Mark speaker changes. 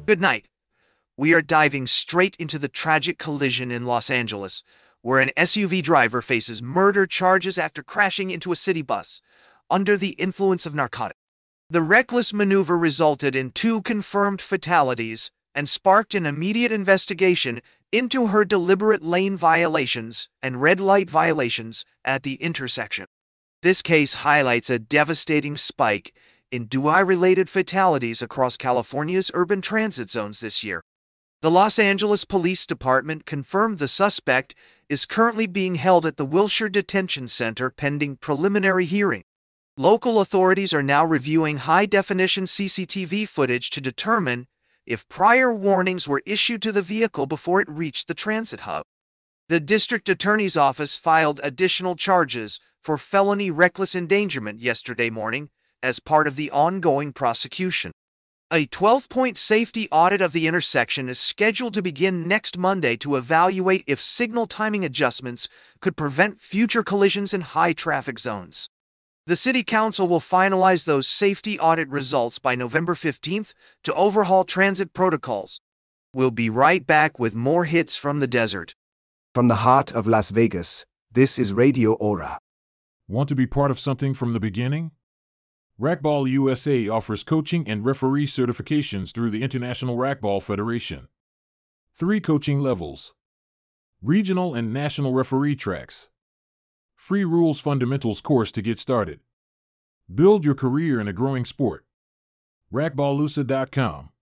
Speaker 1: Good night. We are diving straight into the tragic collision in Los Angeles, where an SUV driver faces murder charges after crashing into a city bus under the influence of narcotics. The reckless maneuver resulted in 2 confirmed fatalities and sparked an immediate investigation into her deliberate lane violations and red light violations at the intersection. This case highlights a devastating spike in DUI-related fatalities across California's urban transit zones this year. The Los Angeles Police Department confirmed the suspect is currently being held at the Wilshire Detention Center pending preliminary hearing. Local authorities are now reviewing high-definition CCTV footage to determine if prior warnings were issued to the vehicle before it reached the transit hub. The district attorney's office filed additional charges for felony reckless endangerment yesterday morning as part of the ongoing prosecution. A 12-point safety audit of the intersection is scheduled to begin next Monday to evaluate if signal timing adjustments could prevent future collisions in high-traffic zones. The City Council will finalize those safety audit results by November 15th to overhaul transit protocols. We'll be right back with more hits from the desert.
Speaker 2: From the heart of Las Vegas, this is Radio Aura.
Speaker 3: Want to be part of something from the beginning? Racquetball USA offers coaching and referee certifications through the International Racquetball Federation. 3 coaching levels. Regional and national referee tracks. Free rules fundamentals course to get started. Build your career in a growing sport. Racquetballusa.com